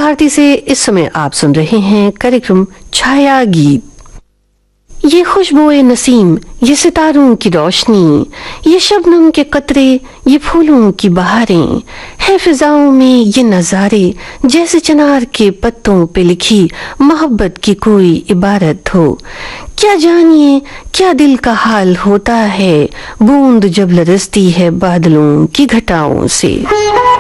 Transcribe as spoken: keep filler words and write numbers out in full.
भारती से इस समय आप सुन रहे हैं कार्यक्रम छाया गीत। ये खुशबुए नसीम, ये सितारों की रोशनी, ये शबनम के कतरे, ये फूलों की बहारें, है फिजाओं में ये नजारे जैसे चिनार के पत्तों पे लिखी मोहब्बत की कोई इबारत हो। क्या जानिए क्या दिल का हाल होता है बूंद जब लरसती है बादलों की घटाओं से।